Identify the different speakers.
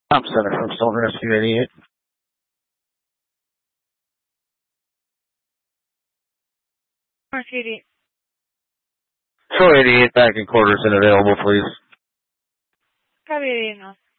Speaker 1: Top Center from Stone Rescue 88.
Speaker 2: Mark 88.
Speaker 1: Show 88 back in quarters and available, please.
Speaker 2: Copy 88 now.